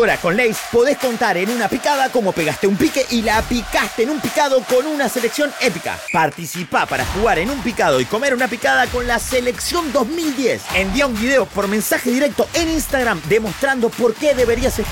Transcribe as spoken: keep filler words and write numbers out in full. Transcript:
Ahora con Lay's podés contar en una picada como pegaste un pique y la picaste en un picado con una selección épica. Participá para jugar en un picado y comer una picada con la selección dos mil diez. Envía un video por mensaje directo en Instagram demostrando por qué deberías estar